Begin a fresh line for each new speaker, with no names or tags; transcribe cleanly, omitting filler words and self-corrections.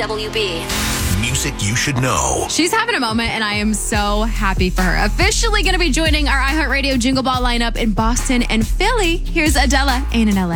WB.
Music you should know.
She's having a moment, and I am so happy for her. Officially going to be joining our iHeartRadio Jingle Ball lineup in Boston and Philly. Here's Adela, Ain't in LA.